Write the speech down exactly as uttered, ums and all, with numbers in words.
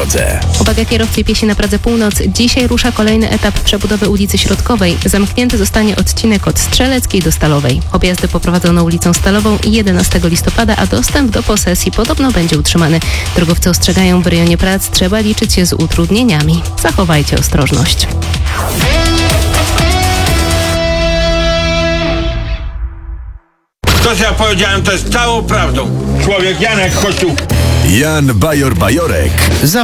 drodze. Uwaga kierowcy Piesi na Pradze Północ. Dzisiaj rusza kolejny etap przebudowy ulicy Środkowej. Zamknięty zostanie odcinek od Strzeleckiej do Stalowej. Objazdy poprowadzono ulicą Stalową jedenastego listopada, a dostęp do posesji podobno będzie utrzymany. Drogowcy ostrzegają, w rejonie prac trzeba liczyć się z utrudnieniami. Zachowajcie ostrożność. To, co ja powiedziałem, to jest całą prawdą. Człowiek Janek Kościół. Jan Bajor-Bajorek.